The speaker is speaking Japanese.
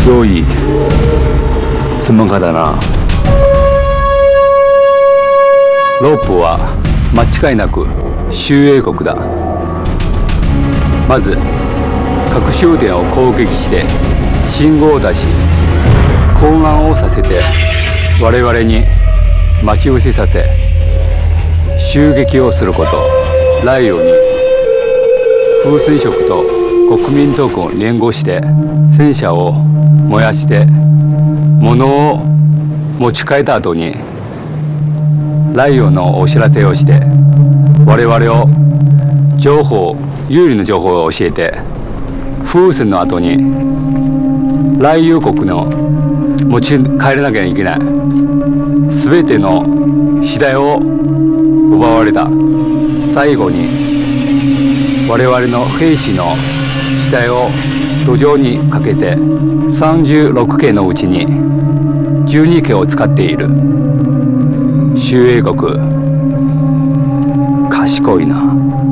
用意専門家だな。ロープは間違いなく周英国だ。まず核終電を攻撃して信号を出し混乱をさせて我々に待ち伏せさせ襲撃をすること。雷陽に風水色と国民党軍を連合して戦車を燃やして物を持ち帰った後に雷陽のお知らせをして我々を有利な情報を教えて風船の後に雷陽国の持ち帰らなきゃいけない全ての次第を奪われた。最後に我々の兵士の死体を土壌にかけて36家のうちに12家を使っている。周英国賢いな。